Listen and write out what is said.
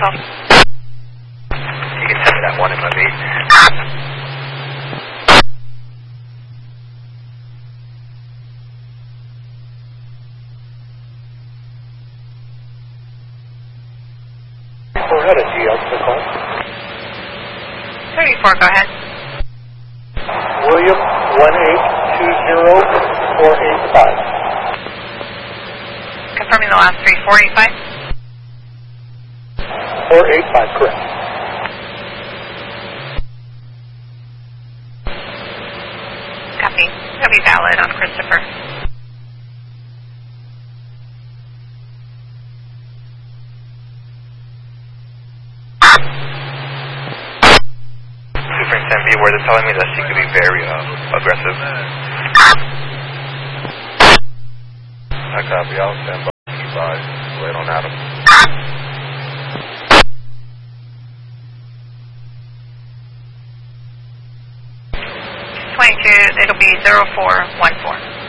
call. You can send me that one in my beat. Go ahead, a GL to call. 34, go ahead. William 1820485. Confirming the last three, 485? 485, correct. Copy. That'll be valid on Christopher. Superintendent B, where they're telling me that she could be very aggressive. I copy. I'll stand by. Wait on Adam. 22, it'll be 0414.